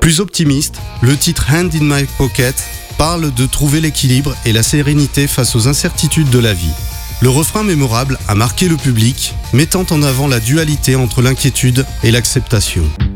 Plus optimiste, le titre Hand in My Pocket parle de trouver l'équilibre et la sérénité face aux incertitudes de la vie. Le refrain mémorable a marqué le public, mettant en avant la dualité entre l'inquiétude et l'acceptation.